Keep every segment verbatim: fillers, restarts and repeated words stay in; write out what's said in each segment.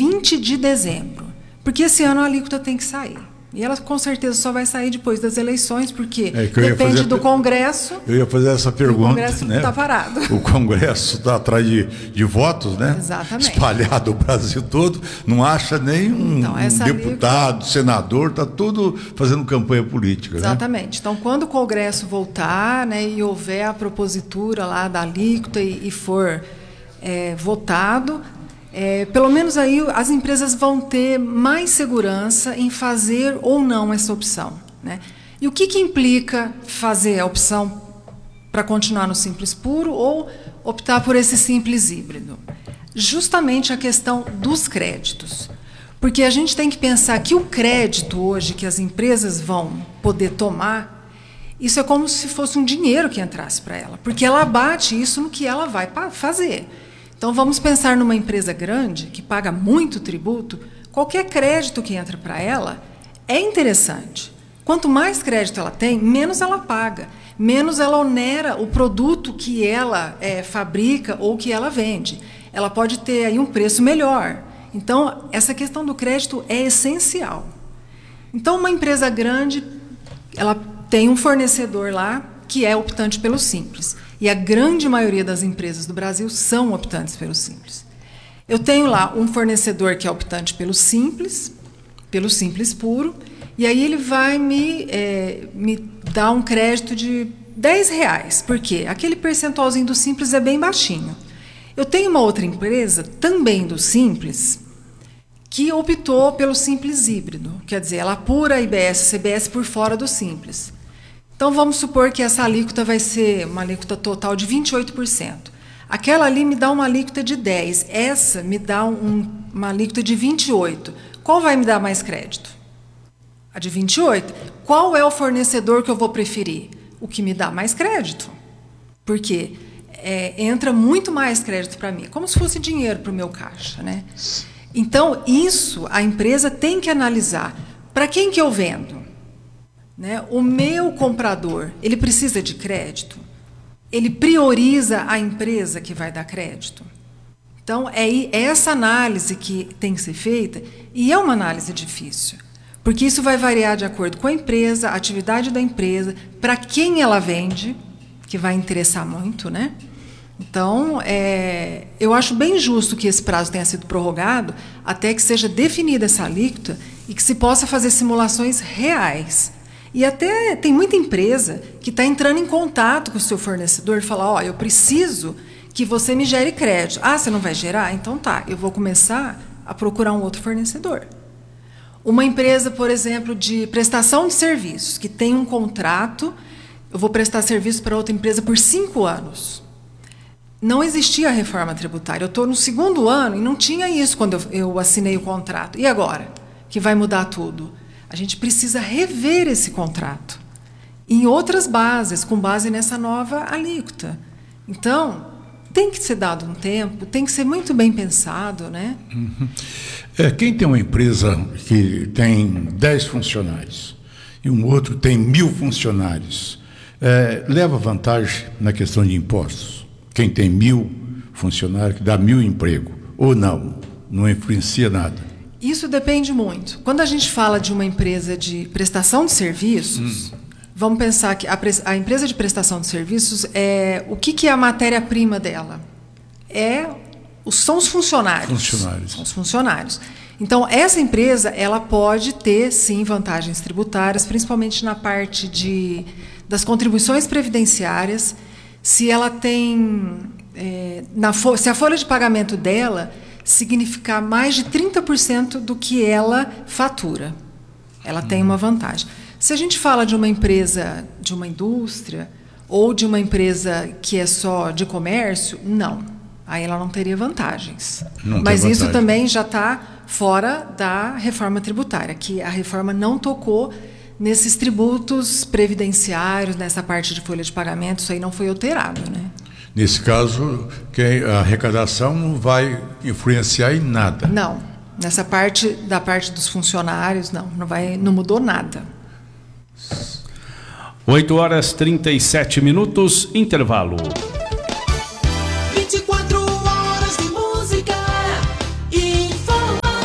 vinte de dezembro, porque esse ano a alíquota tem que sair. E ela com certeza só vai sair depois das eleições, porque é depende do Congresso. Eu ia fazer essa pergunta. O Congresso né? está parado. O Congresso está atrás de, de votos, né? Exatamente. Espalhado o Brasil todo, não acha nem um, então, um deputado, alíquota... senador, está tudo fazendo campanha política. Exatamente. Né? Então, quando o Congresso voltar, né, e houver a propositura lá da alíquota e, e for é, votado, É, pelo menos aí as empresas vão ter mais segurança em fazer ou não essa opção, né? E o que, que implica fazer a opção para continuar no Simples Puro ou optar por esse Simples Híbrido? Justamente a questão dos créditos. Porque a gente tem que pensar que o crédito hoje que as empresas vão poder tomar, isso é como se fosse um dinheiro que entrasse para ela, porque ela abate isso no que ela vai fazer. Então, vamos pensar numa empresa grande, que paga muito tributo, qualquer crédito que entra para ela é interessante. Quanto mais crédito ela tem, menos ela paga, menos ela onera o produto que ela é, fabrica ou que ela vende. Ela pode ter aí um preço melhor. Então, essa questão do crédito é essencial. Então, uma empresa grande, ela tem um fornecedor lá que é optante pelo Simples. E a grande maioria das empresas do Brasil são optantes pelo Simples. Eu tenho lá um fornecedor que é optante pelo Simples, pelo Simples Puro, e aí ele vai me, é, me dar um crédito de dez reais, porque aquele percentualzinho do Simples é bem baixinho. Eu tenho uma outra empresa, também do Simples, que optou pelo Simples Híbrido, quer dizer, ela apura a I B S e C B S por fora do Simples. Então, vamos supor que essa alíquota vai ser uma alíquota total de vinte e oito por cento. Aquela ali me dá uma alíquota de dez por cento. Essa me dá um, uma alíquota de vinte e oito por cento. Qual vai me dar mais crédito? A de vinte e oito por cento. Qual é o fornecedor que eu vou preferir? O que me dá mais crédito. Porque é, entra muito mais crédito para mim. Como se fosse dinheiro para o meu caixa, né? Então, isso a empresa tem que analisar. Para quem que eu vendo? Né? O meu comprador, ele precisa de crédito? Ele prioriza a empresa que vai dar crédito? Então, é essa análise que tem que ser feita, e é uma análise difícil, porque isso vai variar de acordo com a empresa, a atividade da empresa, para quem ela vende, que vai interessar muito, né? Então, é, eu acho bem justo que esse prazo tenha sido prorrogado até que seja definida essa alíquota e que se possa fazer simulações reais. E até tem muita empresa que está entrando em contato com o seu fornecedor e fala, ó, oh, eu preciso que você me gere crédito. Ah, você não vai gerar? Então tá, eu vou começar a procurar um outro fornecedor. Uma empresa, por exemplo, de prestação de serviços, que tem um contrato, eu vou prestar serviço para outra empresa por cinco anos. Não existia a reforma tributária. Eu estou no segundo ano e não tinha isso quando eu, eu assinei o contrato. E agora? Que vai mudar tudo? A gente precisa rever esse contrato em outras bases, com base nessa nova alíquota. Então, tem que ser dado um tempo, tem que ser muito bem pensado, né? Uhum. É, quem tem uma empresa que tem dez funcionários e um outro tem mil funcionários, é, leva vantagem na questão de impostos? Quem tem mil funcionários, que dá mil emprego, ou não? Não influencia nada? Isso depende muito. Quando a gente fala de uma empresa de prestação de serviços, hum. vamos pensar que a, a empresa de prestação de serviços, é, o que, que é a matéria-prima dela? É, são os funcionários. Funcionários. São os funcionários. Então, essa empresa ela pode ter, sim, vantagens tributárias, principalmente na parte de, das contribuições previdenciárias, se ela tem, é, na, se a folha de pagamento dela significar mais de trinta por cento do que ela fatura. Ela tem uma vantagem. Se a gente fala de uma empresa, de uma indústria, ou de uma empresa que é só de comércio, não. Aí ela não teria vantagens. Não Mas tem isso vantagem. também já está fora da reforma tributária, que a reforma não tocou nesses tributos previdenciários, nessa parte de folha de pagamento, isso aí não foi alterado, né? Nesse caso, que a arrecadação não vai influenciar em nada. Não. Nessa parte da parte dos funcionários, não, não vai, não mudou nada. oito horas e trinta e sete minutos, intervalo. vinte e quatro horas de música e informação.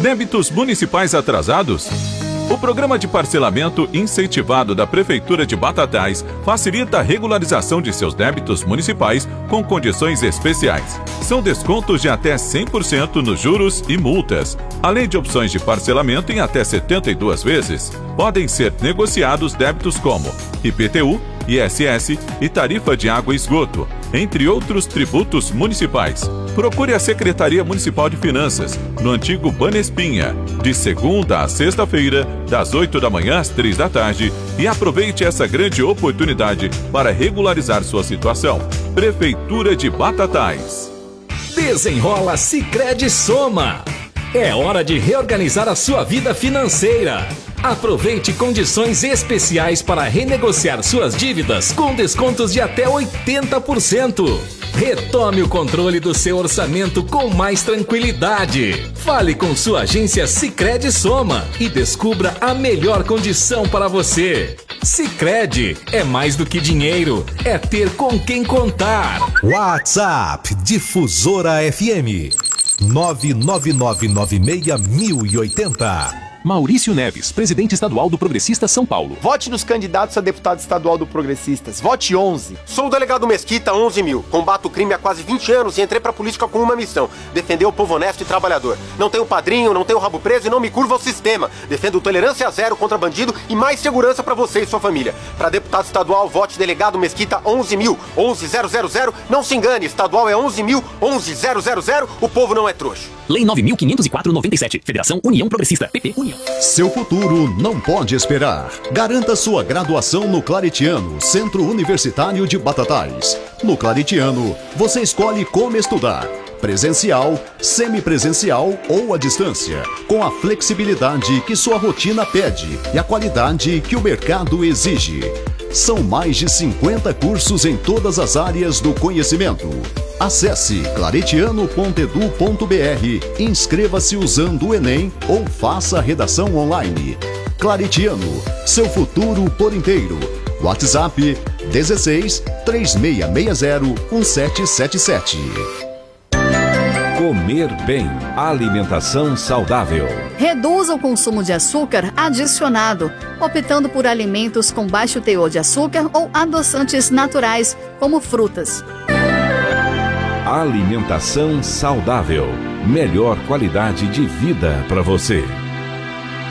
Débitos municipais atrasados? O programa de parcelamento incentivado da Prefeitura de Batatais facilita a regularização de seus débitos municipais com condições especiais. São descontos de até cem por cento nos juros e multas, além de opções de parcelamento em até setenta e duas vezes. Podem ser negociados débitos como I P T U, I S S e tarifa de água e esgoto, entre outros tributos municipais. Procure a Secretaria Municipal de Finanças, no antigo Banespinha, de segunda a sexta-feira, das oito da manhã às três da tarde, e aproveite essa grande oportunidade para regularizar sua situação. Prefeitura de Batatais. Desenrola Sicredi Soma. É hora de reorganizar a sua vida financeira. Aproveite condições especiais para renegociar suas dívidas com descontos de até oitenta por cento. Retome o controle do seu orçamento com mais tranquilidade. Fale com sua agência Sicredi Soma e descubra a melhor condição para você. Sicredi é mais do que dinheiro, é ter com quem contar. WhatsApp Difusora F M nove nove nove nove seis mil e oitenta. Maurício Neves, presidente estadual do Progressistas São Paulo. Vote nos candidatos a deputado estadual do Progressistas. Vote onze. Sou o delegado Mesquita, onze mil. Combato o crime há quase vinte anos e entrei pra política com uma missão: defender o povo honesto e trabalhador. Não tenho padrinho, não tenho rabo preso e não me curvo ao sistema. Defendo tolerância zero contra bandido e mais segurança pra você e sua família. Pra deputado estadual, vote delegado Mesquita, onze mil. onze mil. Não se engane, estadual é onze mil. onze mil. O povo não é trouxa. Lei nove mil quinhentos e quatro, noventa e sete. Federação União Progressista. P P União. Seu futuro não pode esperar. Garanta sua graduação no Claretiano, Centro Universitário de Batatais. No Claretiano, você escolhe como estudar: presencial, semipresencial ou à distância, com a flexibilidade que sua rotina pede e a qualidade que o mercado exige. São mais de cinquenta cursos em todas as áreas do conhecimento. Acesse claretiano ponto edu ponto br, inscreva-se usando o Enem ou faça a redação online. Claretiano, seu futuro por inteiro. WhatsApp dezesseis, três seis seis zero, um sete sete sete. Comer bem. Alimentação saudável. Reduza o consumo de açúcar adicionado, optando por alimentos com baixo teor de açúcar ou adoçantes naturais, como frutas. Alimentação saudável. Melhor qualidade de vida para você.